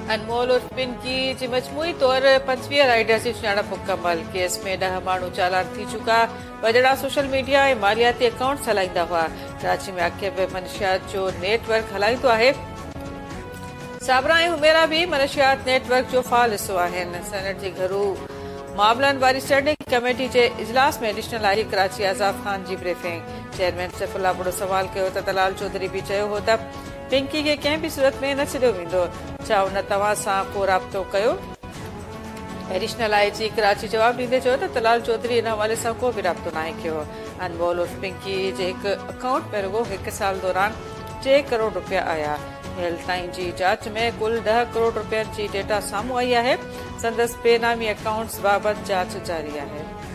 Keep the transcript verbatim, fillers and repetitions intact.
अनमोल उर्फ पिंकी जी मजमूई तौर पंजवीह राइडर्स जी सुञाणप मुकमल। केस में ॾह माण्हू चालान थी चुका। ॿ ॼणा सोशल मीडिया ऐं मालियाती अकाउंट्स हलाईंदा हुआ। कराची में अकेब मनशियात जो नेटवर्क हलाईंदो आहे। साबरा ऐं हुमेरा भी मनशियात नेटवर्क जो फाल हिस्सो आहिनि। सेनेट जी घरू मामलनि वारी स्टैंडिंग कमेटी जे इजलास में एडिशनल आई जी कराची आज़ाद खान जी ब्रीफिंग। चेयरमैन सैफुल्ला बुढ़ो सवाल कयो त तलाल चौधरी भी चयो हो त पिंकी खे कंहिं बि सूरत में न छॾियो वेंदो। छा हुन तव्हां सां को राब्तो कयो? एडिशनल आई जी कराची जवाब ॾींदे चयो त तलाल चौधरी इन हवाले सां को बि राब्तो नाहे कयो। अनमोल उर्फ पिंकी जे हिकु अकाउंट में रुगो हिकु साल दौरान टे करोड़ रुपया आया। हेल ताईं जी जांच में कुल ॾह करोड़ रुपयनि जी डेटा साम्हूं आई आहे। संदसि बेनामी अकाउंट्स बाबति जांच जारी आहे।